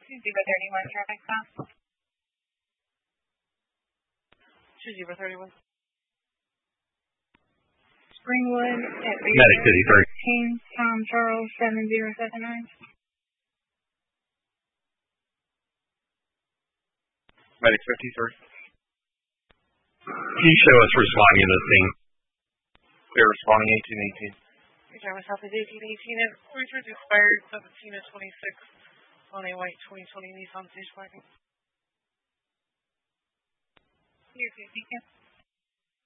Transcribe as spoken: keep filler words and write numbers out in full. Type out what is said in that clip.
zero thirty-one traffic stop. two zero thirty-one. Springwood at Medic City three. Tom Charles seven zero seven nine. Medic fifty-three. Can you show us responding in the scene? Clear responding eighteen eighteen. Your driver south is eighteen eighteen and returns expired seventeen to twenty-six on a white twenty twenty Nissan Stage wagon. Here, thank you.